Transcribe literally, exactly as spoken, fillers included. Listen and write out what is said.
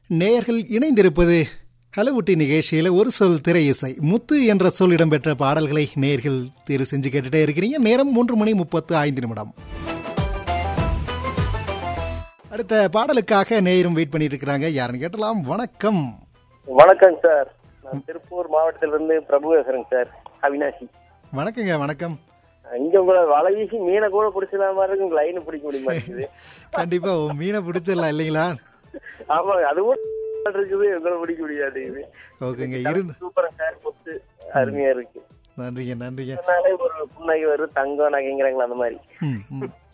நேயர்கள் இணைந்திருப்பது ஹலோ ஊட்டி நிகழ்ச்சியில் ஒரு சொல் திரை இசை. முத்து என்ற சொல் இடம்பெற்ற பாடல்களை நேயர்கள் தேர்வு செஞ்சு கேட்டுட்டே இருக்கிறீங்க. நேரம் மூன்று மணி முப்பத்து ஐந்து நிமிடம். அடுத்த பாடலுக்காக நேயரும் வெயிட் பண்ணிட்டு இருக்கிறாங்க. யாருன்னு கேட்டலாம். வணக்கம். வணக்கம் சார், நான் திருப்பூர் மாவட்டத்திலிருந்து பிரபு பேசுறேங்க சார். அவினாசி. வணக்கங்க. வணக்கம். இங்க உங்களை வலை வீசி மீனை கூட பிடிச்சலாம் மாதிரி இருக்கு, லைன் பிடிக்க முடியுமா? கண்டிப்பா மீனை பிடிச்சிடலாம் இல்லைங்களா? ஆமா, அதுவும் இருக்குது, உங்களை பிடிக்க முடியாது. ஓகேங்க. இருந்து சூப்பரா சார், கொத்து அருமையா இருக்கு. நன்றிங்க. நன்றிங்க. ஒரு புன்னகை வரும், தங்கம் நகைங்கிறாங்களா அந்த மாதிரி.